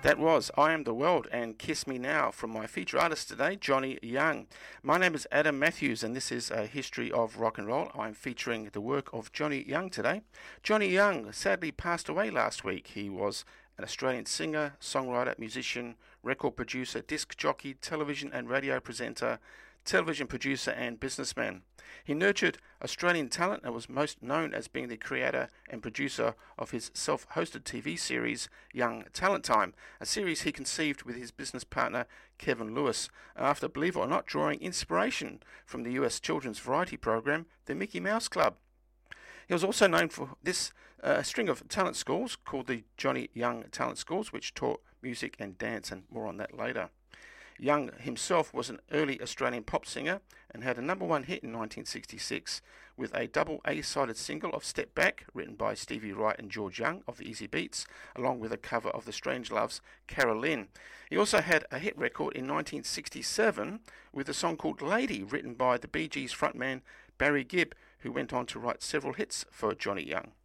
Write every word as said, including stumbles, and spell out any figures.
That was I Am the World and Kiss Me Now from my feature artist today, Johnny Young. My name is Adam Matthews and this is a history of rock and roll. I'm featuring the work of Johnny Young today. Johnny Young sadly passed away last week. He was an Australian singer, songwriter, musician, record producer, disc jockey, television and radio presenter, television producer and businessman. He nurtured Australian talent and was most known as being the creator and producer of his self-hosted T V series Young Talent Time, a series he conceived with his business partner Kevin Lewis after, believe it or not, drawing inspiration from the U S children's variety program The Mickey Mouse Club. He was also known for this uh, string of talent schools called the Johnny Young Talent Schools, which taught music and dance, and more on that later. Young himself was an early Australian pop singer and had a number one hit in nineteen sixty-six with a double A-sided single of Step Back, written by Stevie Wright and George Young of the Easy Beats, along with a cover of the Strangeloves' Carol Lynn. He also had a hit record in nineteen sixty-seven with a song called Lady, written by the Bee Gees frontman Barry Gibb, who went on to write several hits for Johnny Young.